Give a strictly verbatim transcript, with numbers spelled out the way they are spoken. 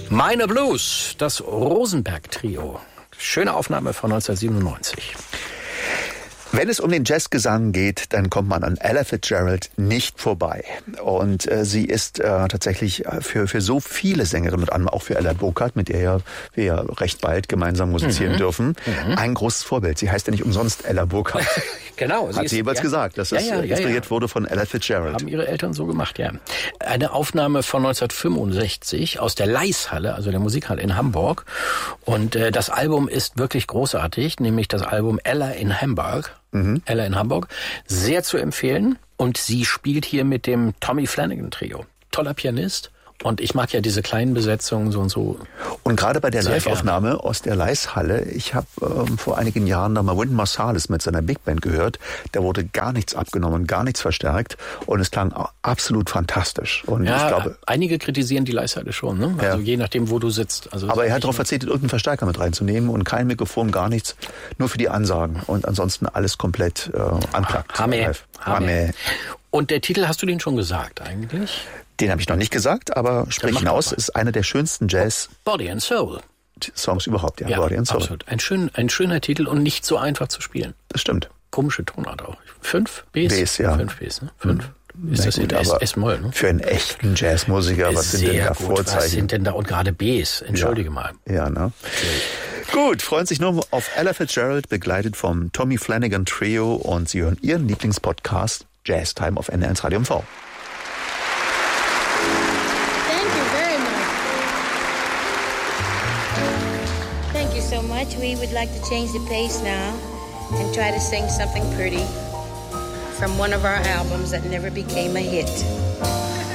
Meine Blues, das Rosenberg-Trio. Schöne Aufnahme von neunzehnhundertsiebenundneunzig. Wenn es um den Jazzgesang geht, dann kommt man an Ella Fitzgerald nicht vorbei. Und äh, sie ist äh, tatsächlich für für so viele Sängerinnen, mit anderem auch für Ella Burkhardt, mit der ja, wir ja recht bald gemeinsam musizieren mhm. dürfen, mhm. ein großes Vorbild. Sie heißt ja nicht umsonst Ella Burkhardt. Genau. Sie Hat sie jeweils ja, gesagt, dass ja, es ja, ja, inspiriert ja. wurde von Ella Fitzgerald. Haben ihre Eltern so gemacht, ja. Eine Aufnahme von neunzehnhundertfünfundsechzig aus der Leishalle, also der Musikhalle in Hamburg. Und äh, das Album ist wirklich großartig, nämlich das Album Ella in Hamburg. Mhm. Ella in Hamburg. Sehr zu empfehlen. Und sie spielt hier mit dem Tommy Flanagan Trio. Toller Pianist. Und ich mag ja diese kleinen Besetzungen so und so. Und gerade bei der Live-Aufnahme aus der Leishalle, ich habe ähm, vor einigen Jahren da mal Wynton Marsalis mit seiner Big Band gehört. Da wurde gar nichts abgenommen, gar nichts verstärkt. Und es klang absolut fantastisch. Und ja, ich glaube, einige kritisieren die Leishalle schon, ne? Also ja. je nachdem, wo du sitzt. Also aber er hat darauf verzichtet, irgendeinen Verstärker mit reinzunehmen und kein Mikrofon, gar nichts. Nur für die Ansagen. Und ansonsten alles komplett äh, unplugged. Hammer. Hammer. Und der Titel, hast du den schon gesagt eigentlich? Den habe ich noch nicht gesagt, aber sprich hinaus, ist einer der schönsten Jazz... Body and Soul. Songs überhaupt, ja. ja Body and Soul. Absolut. Ein, schön, ein schöner Titel und nicht so einfach zu spielen. Das stimmt. Komische Tonart auch. Fünf Bs? Bs, ja. Fünf Bs, ne? Fünf. Mhm. Ist Na das gut, in aber S-Moll, ne? Für einen echten Jazzmusiker, was sind denn da Vorzeichen? Was sind denn da und gerade Bs? Entschuldige ja. mal. Ja, ne? Gut, freuen sich nur auf Ella Fitzgerald, begleitet vom Tommy Flanagan Trio, und Sie hören Ihren Lieblingspodcast Jazz Time auf N D R eins Radio M V. So much, we would like to change the pace now and try to sing something pretty from one of our albums that never became a hit.